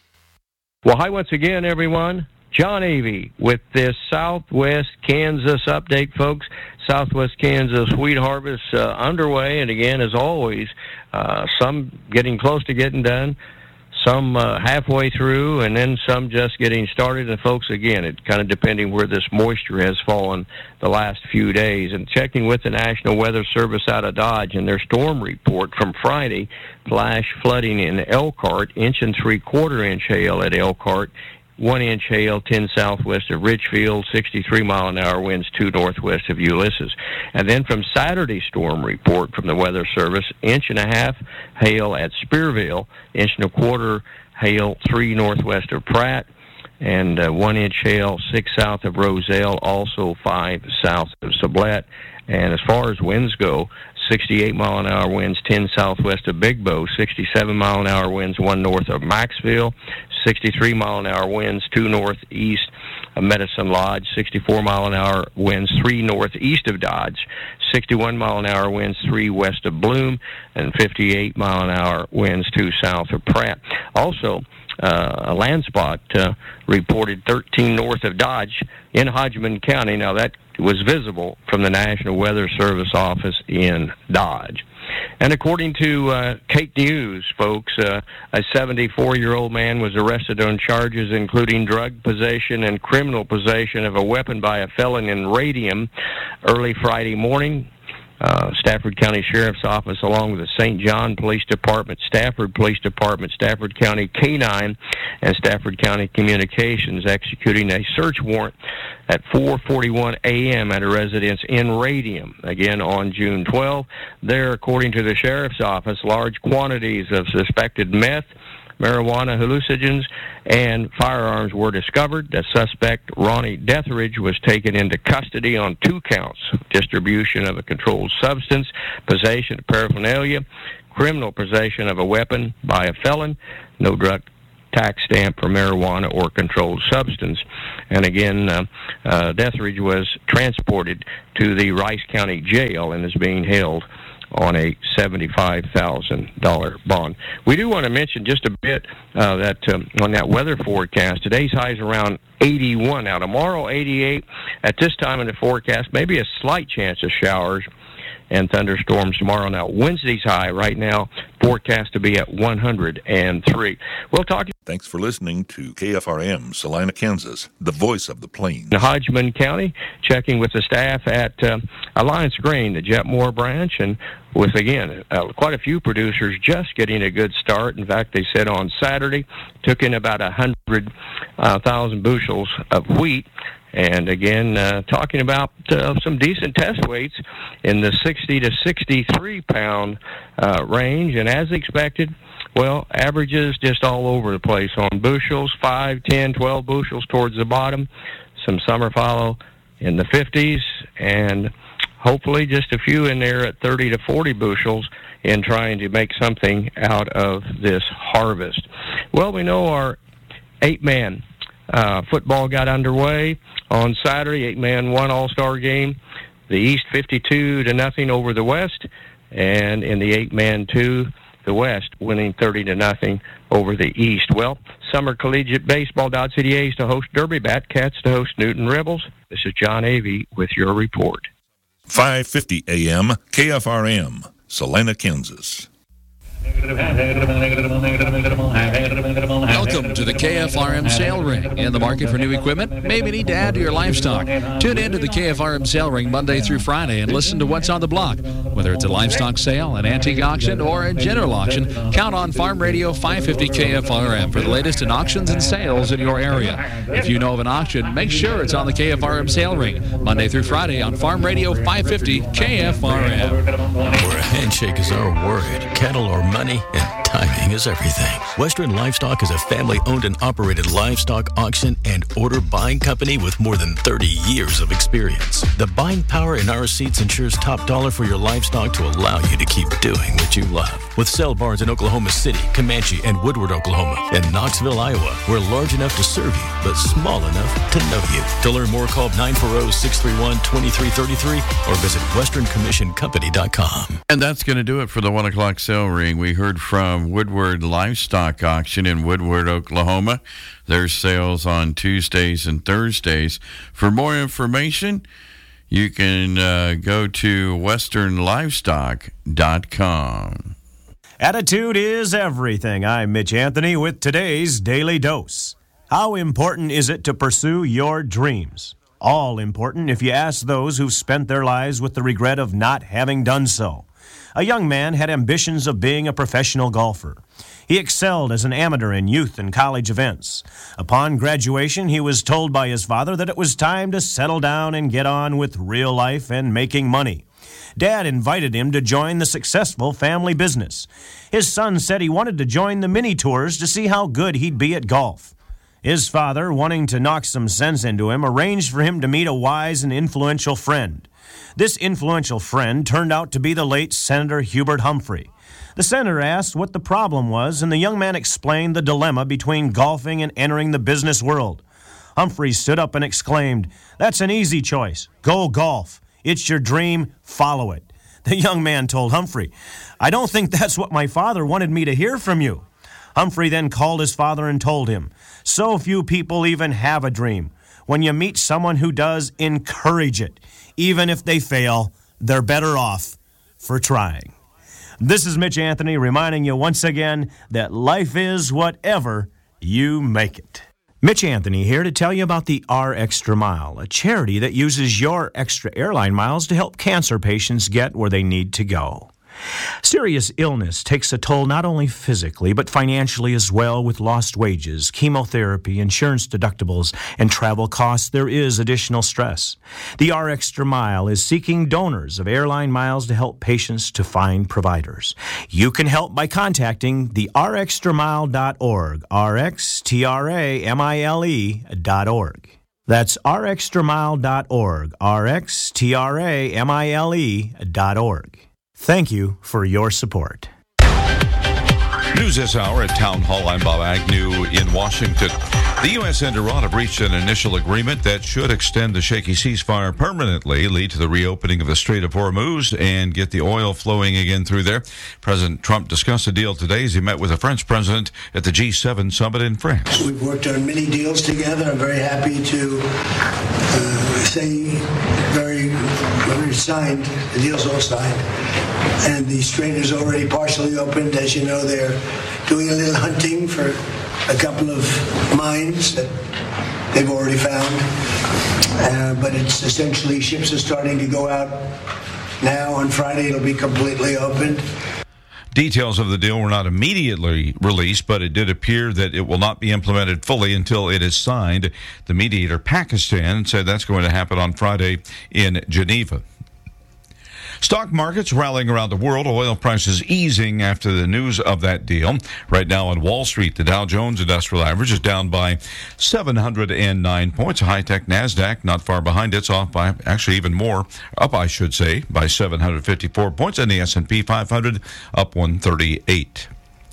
Well, hi once again, everyone. John Avey with this Southwest Kansas update, folks. Southwest Kansas wheat harvest uh, underway, and again, as always, uh, some getting close to getting done, some uh, halfway through, and then some just getting started. And folks, again, it kind of depending where this moisture has fallen the last few days. And checking with the National Weather Service out of Dodge and their storm report from Friday, flash flooding in Elkhart, inch and three-quarter inch hail at Elkhart, one inch hail, ten southwest of Richfield, sixty-three mile an hour winds, two northwest of Ulysses. And then from Saturday storm report from the Weather Service, inch and a half hail at Spearville, inch and a quarter hail, three northwest of Pratt, and uh, one inch hail, six south of Roselle, also five south of Sublette. And as far as winds go, sixty-eight mile an hour winds, ten southwest of Big Bow, sixty-seven mile an hour winds, one north of Maxville, sixty-three mile an hour winds, two northeast of Medicine Lodge, sixty-four mile an hour winds, three northeast of Dodge, sixty-one mile an hour winds, three west of Bloom, and fifty-eight mile an hour winds, two south of Pratt. Also, uh, a land spot uh, reported thirteen north of Dodge in Hodgeman County. Now, that was visible from the National Weather Service office in Dodge. And according to uh, Kate News, folks, uh, a seventy-four-year-old man was arrested on charges including drug possession and criminal possession of a weapon by a felon in Radium early Friday morning. uh, Stafford County Sheriff's Office, along with the Saint John Police Department, Stafford Police Department, Stafford County K nine, and Stafford County Communications, executing a search warrant at four forty-one a.m. at a residence in Radium. Again, on June twelfth, there, according to the Sheriff's Office, large quantities of suspected meth, marijuana, hallucinogens, and firearms were discovered. The suspect, Ronnie Deathridge, was taken into custody on two counts: distribution of a controlled substance, possession of paraphernalia, criminal possession of a weapon by a felon, no drug tax stamp for marijuana or controlled substance. And again, uh, uh, Deathridge was transported to the Rice County Jail and is being held on a seventy-five thousand dollars bond. We do want to mention just a bit uh, that um, on that weather forecast, today's high is around eighty-one. Now, tomorrow, eighty-eight. At this time in the forecast, maybe a slight chance of showers and thunderstorms tomorrow. Now, Wednesday's high right now forecast to be at one hundred three. We'll talk. Thanks for listening to K F R M, Salina, Kansas, the voice of the plains. In Hodgman County, checking with the staff at uh, Alliance Grain, the Jetmore branch, and with, again, uh, quite a few producers just getting a good start. In fact, they said on Saturday, took in about one hundred thousand bushels of wheat. And again, uh, talking about uh, some decent test weights in the sixty to sixty-three pound uh, range. And as expected, well, averages just all over the place on bushels, five, ten, twelve bushels towards the bottom. Some summer fallow in the fifties, and hopefully just a few in there at thirty to forty bushels in trying to make something out of this harvest. Well, we know our eight-man uh, football got underway on Saturday. Eight-man one all-star game. The East fifty-two to nothing over the West, and in the eight-man two, the West winning thirty to nothing over the East. Well, summer collegiate baseball, Dodge City A's to host Derby Batcats to host Newton Rebels. This is John Avey with your report. five fifty a.m. K F R M, Salina, Kansas. Welcome to the K F R M Sale Ring. In the market for new equipment? Maybe need to add to your livestock. Tune in to the K F R M Sale Ring Monday through Friday and listen to what's on the block. Whether it's a livestock sale, an antique auction, or a general auction, count on Farm Radio five fifty K F R M for the latest in auctions and sales in your area. If you know of an auction, make sure it's on the K F R M Sale Ring Monday through Friday on Farm Radio five fifty K F R M. Where a handshake is our word, cattle or money, and timing is everything. Western Livestock is a family-owned and operated livestock auction and order buying company with more than thirty years of experience. The buying power in our seats ensures top dollar for your livestock to allow you to keep doing what you love. With sale barns in Oklahoma City, Comanche, and Woodward, Oklahoma, and Knoxville, Iowa, we're large enough to serve you, but small enough to know you. To learn more, call nine four zero, six three one, two three three three or visit western commission company dot com. And that's going to do it for the one o'clock sale ring. We heard from Woodward Livestock Auction in Woodward, Oklahoma. There's sales on Tuesdays and Thursdays. For more information, you can uh, go to western livestock dot com. Attitude is everything. I'm Mitch Anthony with today's Daily Dose. How important is it to pursue your dreams? All important if you ask those who've spent their lives with the regret of not having done so. A young man had ambitions of being a professional golfer. He excelled as an amateur in youth and college events. Upon graduation, he was told by his father that it was time to settle down and get on with real life and making money. Dad invited him to join the successful family business. His son said he wanted to join the mini tours to see how good he'd be at golf. His father, wanting to knock some sense into him, arranged for him to meet a wise and influential friend. This influential friend turned out to be the late Senator Hubert Humphrey. The senator asked what the problem was, and the young man explained the dilemma between golfing and entering the business world. Humphrey stood up and exclaimed, "That's an easy choice. Go golf. It's your dream. Follow it." The young man told Humphrey, "I don't think that's what my father wanted me to hear from you." Humphrey then called his father and told him, "So few people even have a dream. When you meet someone who does, encourage it. Even if they fail, they're better off for trying." This is Mitch Anthony reminding you once again that life is whatever you make it. Mitch Anthony here to tell you about the R Extra Mile, a charity that uses your extra airline miles to help cancer patients get where they need to go. Serious illness takes a toll not only physically, but financially as well, with lost wages, chemotherapy, insurance deductibles, and travel costs. There is additional stress. The R Extra Mile is seeking donors of airline miles to help patients to find providers. You can help by contacting the r extra mile dot org, R X T R A M I L E dot org. That's r extra mile dot org, R X T R A M I L E dot org. Thank you for your support. News this hour at Town Hall. I'm Bob Agnew in Washington. The U S and Iran have reached an initial agreement that should extend the shaky ceasefire permanently, lead to the reopening of the Strait of Hormuz, and get the oil flowing again through there. President Trump discussed the deal today as he met with the French president at the G seven summit in France. We've worked on many deals together. I'm very happy to uh, say very, very signed. The deal's all signed. And the strait is already partially opened. As you know, they're doing a little hunting for a couple of mines that they've already found. Uh, but it's essentially, ships are starting to go out now. On Friday, it'll be completely opened. Details of the deal were not immediately released, but it did appear that it will not be implemented fully until it is signed. The mediator, Pakistan, said that's going to happen on Friday in Geneva. Stock markets rallying around the world, oil prices easing after the news of that deal. Right now on Wall Street, the Dow Jones Industrial Average is down by seven hundred nine points. High-tech NASDAQ not far behind. It's off by actually even more, up I should say, by seven hundred fifty-four points. And the S and P five hundred up one thirty-eight.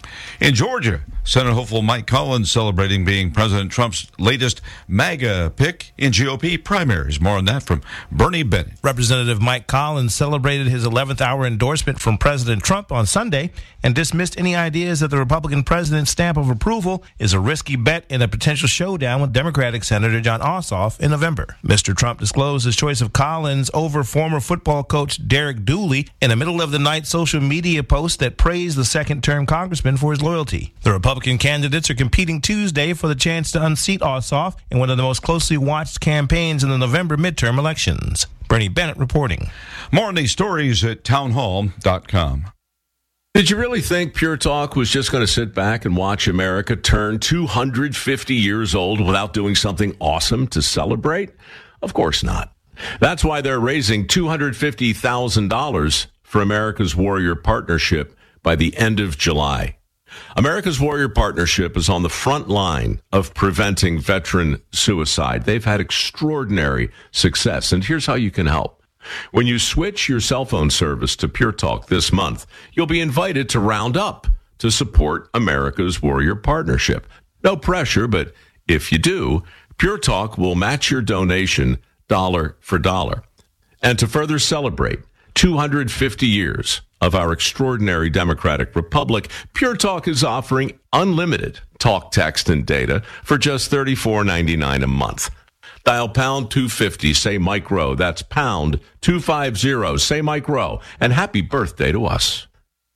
In Georgia, Senate hopeful Mike Collins celebrating being President Trump's latest MAGA pick in G O P primaries. More on that from Bernie Bennett. Representative Mike Collins celebrated his eleventh hour endorsement from President Trump on Sunday and dismissed any ideas that the Republican president's stamp of approval is a risky bet in a potential showdown with Democratic Senator Jon Ossoff in November. Mister Trump disclosed his choice of Collins over former football coach Derek Dooley in a middle-of-the-night social media post that praised the second-term congressman for his loyalty. The Republican candidates are competing Tuesday for the chance to unseat Ossoff in one of the most closely watched campaigns in the November midterm elections. Bernie Bennett reporting. More on these stories at town hall dot com. Did you really think Pure Talk was just going to sit back and watch America turn two hundred fifty years old without doing something awesome to celebrate? Of course not. That's why they're raising two hundred fifty thousand dollars for America's Warrior Partnership by the end of July. America's Warrior Partnership is on the front line of preventing veteran suicide. They've had extraordinary success, and here's how you can help. When you switch your cell phone service to Pure Talk this month, you'll be invited to round up to support America's Warrior Partnership. No pressure, but if you do, Pure Talk will match your donation dollar for dollar. And to further celebrate two hundred fifty years of our extraordinary democratic republic, Pure Talk is offering unlimited talk, text, and data for just thirty-four ninety-nine a month. Dial pound two fifty, say Mike Rowe. That's pound two fifty, say Mike Rowe. And happy birthday to us.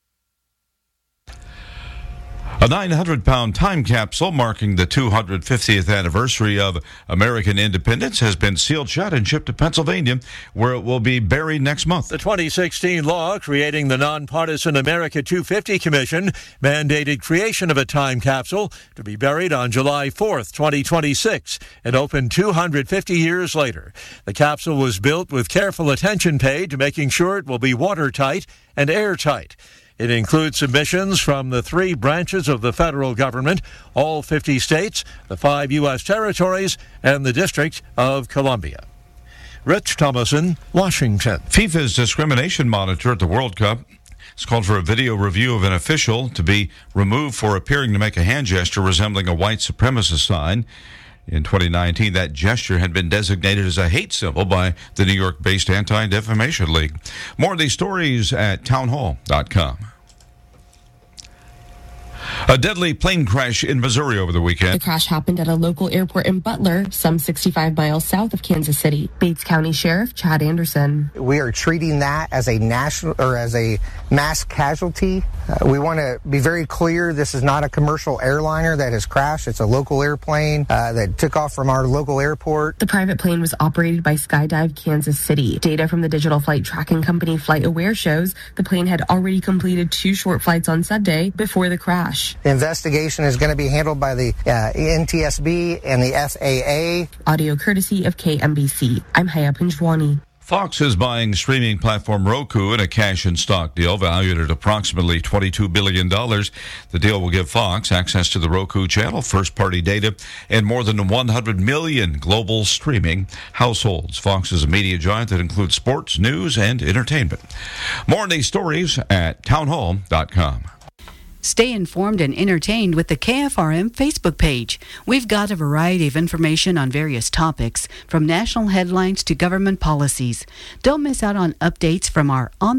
A nine hundred pound time capsule marking the two hundred fiftieth anniversary of American independence has been sealed shut and shipped to Pennsylvania, where it will be buried next month. The twenty sixteen law creating the nonpartisan America two fifty Commission mandated creation of a time capsule to be buried on July fourth, twenty twenty-six, and opened two hundred fifty years later. The capsule was built with careful attention paid to making sure it will be watertight and airtight. It includes submissions from the three branches of the federal government, all fifty states, the five U S territories, and the District of Columbia. Rich Thomason, Washington. FIFA's discrimination monitor at the World Cup has called for a video review of an official to be removed for appearing to make a hand gesture resembling a white supremacist sign. In twenty nineteen, that gesture had been designated as a hate symbol by the New York-based Anti-Defamation League. More of these stories at town hall dot com. A deadly plane crash in Missouri over the weekend. The crash happened at a local airport in Butler, some sixty-five miles south of Kansas City. Bates County Sheriff Chad Anderson. We are treating that as a national or as a mass casualty. Uh, we want to be very clear. This is not a commercial airliner that has crashed. It's a local airplane uh, that took off from our local airport. The private plane was operated by Skydive Kansas City. Data from the digital flight tracking company FlightAware shows the plane had already completed two short flights on Sunday before the crash. The investigation is going to be handled by the uh, N T S B and the F A A. Audio courtesy of K M B C. I'm Haya Panjwani. Fox is buying streaming platform Roku in a cash and stock deal valued at approximately twenty-two billion dollars. The deal will give Fox access to the Roku channel, first-party data, and more than one hundred million global streaming households. Fox is a media giant that includes sports, news, and entertainment. More on these stories at townhall dot com. Stay informed and entertained with the K F R M Facebook page. We've got a variety of information on various topics, from national headlines to government policies. Don't miss out on updates from our On the